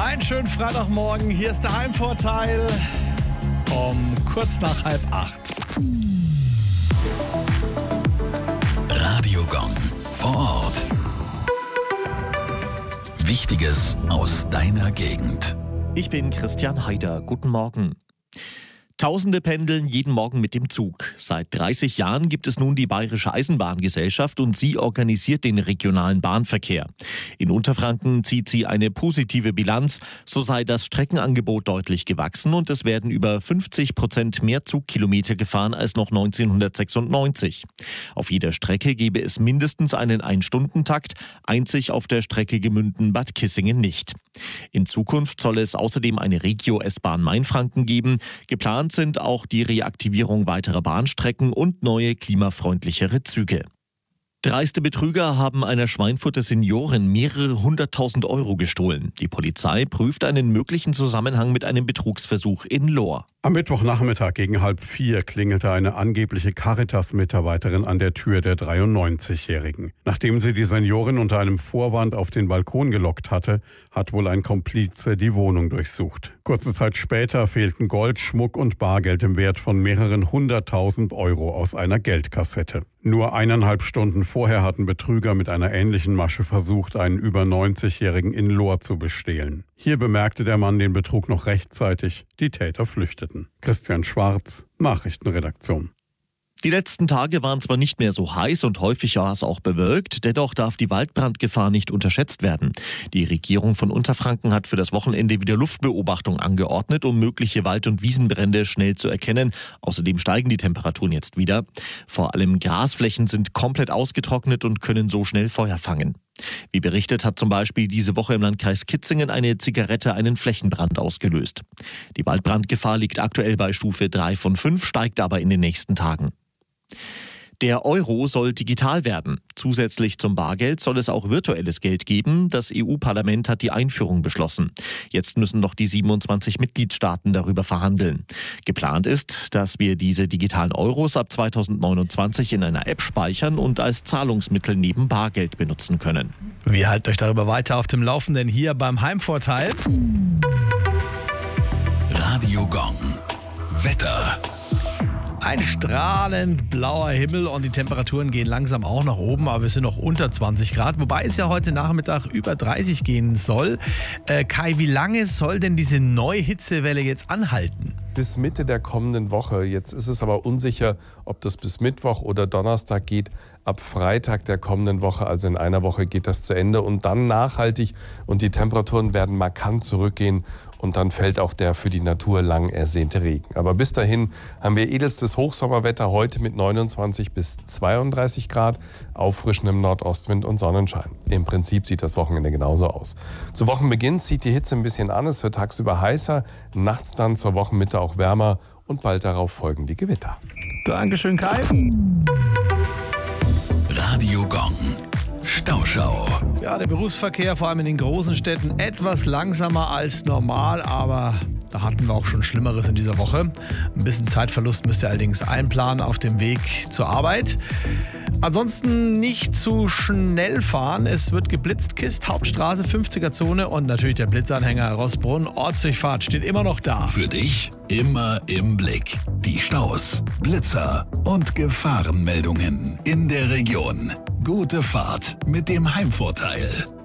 Einen schönen Freitagmorgen, hier ist der Heimvorteil um kurz nach 7:30. Radio Gong vor Ort. Wichtiges aus deiner Gegend. Ich bin Christian Haider. Guten Morgen. Tausende pendeln jeden Morgen mit dem Zug. Seit 30 Jahren gibt es nun die Bayerische Eisenbahngesellschaft und sie organisiert den regionalen Bahnverkehr. In Unterfranken zieht sie eine positive Bilanz. So sei das Streckenangebot deutlich gewachsen und es werden über 50% mehr Zugkilometer gefahren als noch 1996. Auf jeder Strecke gebe es mindestens einen Ein-Stunden-Takt, einzig auf der Strecke Gemünden-Bad Kissingen nicht. In Zukunft soll es außerdem eine Regio-S-Bahn Mainfranken geben. Geplant sind auch die Reaktivierung weiterer Bahnstrecken und neue klimafreundlichere Züge. Dreiste Betrüger haben einer Schweinfurter Seniorin mehrere 100.000 Euro gestohlen. Die Polizei prüft einen möglichen Zusammenhang mit einem Betrugsversuch in Lohr. Am Mittwochnachmittag gegen 3:30 klingelte eine angebliche Caritas-Mitarbeiterin an der Tür der 93-Jährigen. Nachdem sie die Seniorin unter einem Vorwand auf den Balkon gelockt hatte, hat wohl ein Komplize die Wohnung durchsucht. Kurze Zeit später fehlten Gold, Schmuck und Bargeld im Wert von mehreren 100.000 Euro aus einer Geldkassette. Nur 1,5 Stunden vorher hatten Betrüger mit einer ähnlichen Masche versucht, einen über 90-Jährigen in Lohr zu bestehlen. Hier bemerkte der Mann den Betrug noch rechtzeitig. Die Täter flüchteten. Christian Schwarz, Nachrichtenredaktion. Die letzten Tage waren zwar nicht mehr so heiß und häufig war es auch bewölkt, dennoch darf die Waldbrandgefahr nicht unterschätzt werden. Die Regierung von Unterfranken hat für das Wochenende wieder Luftbeobachtung angeordnet, um mögliche Wald- und Wiesenbrände schnell zu erkennen. Außerdem steigen die Temperaturen jetzt wieder. Vor allem Grasflächen sind komplett ausgetrocknet und können so schnell Feuer fangen. Wie berichtet, hat zum Beispiel diese Woche im Landkreis Kitzingen eine Zigarette einen Flächenbrand ausgelöst. Die Waldbrandgefahr liegt aktuell bei Stufe 3 von 5, steigt aber in den nächsten Tagen. Der Euro soll digital werden. Zusätzlich zum Bargeld soll es auch virtuelles Geld geben. Das EU-Parlament hat die Einführung beschlossen. Jetzt müssen noch die 27 Mitgliedstaaten darüber verhandeln. Geplant ist, dass wir diese digitalen Euros ab 2029 in einer App speichern und als Zahlungsmittel neben Bargeld benutzen können. Wir halten euch darüber weiter auf dem Laufenden hier beim Heimvorteil. Radio Gong. Wetter. Ein strahlend blauer Himmel und die Temperaturen gehen langsam auch nach oben, aber wir sind noch unter 20 Grad, wobei es ja heute Nachmittag über 30 gehen soll. Kai, wie lange soll denn diese neue Hitzewelle jetzt anhalten? Bis Mitte der kommenden Woche. Jetzt ist es aber unsicher, ob das bis Mittwoch oder Donnerstag geht. Ab Freitag der kommenden Woche, also in einer Woche, geht das zu Ende und dann nachhaltig und die Temperaturen werden markant zurückgehen. Und dann fällt auch der für die Natur lang ersehnte Regen. Aber bis dahin haben wir edelstes Hochsommerwetter heute mit 29 bis 32 Grad, auffrischendem Nordostwind und Sonnenschein. Im Prinzip sieht das Wochenende genauso aus. Zu Wochenbeginn zieht die Hitze ein bisschen an, es wird tagsüber heißer, nachts dann zur Wochenmitte auch wärmer und bald darauf folgen die Gewitter. Dankeschön, Kai. Radio Gong. Stauschau. Ja, der Berufsverkehr, vor allem in den großen Städten, etwas langsamer als normal, aber da hatten wir auch schon Schlimmeres in dieser Woche. Ein bisschen Zeitverlust müsst ihr allerdings einplanen auf dem Weg zur Arbeit. Ansonsten nicht zu schnell fahren. Es wird geblitzt. Kist, Hauptstraße, 50er-Zone und natürlich der Blitzanhänger Rossbrunn. Ortsdurchfahrt steht immer noch da. Für dich immer im Blick. Die Staus, Blitzer und Gefahrenmeldungen in der Region. Gute Fahrt mit dem Heimvorteil.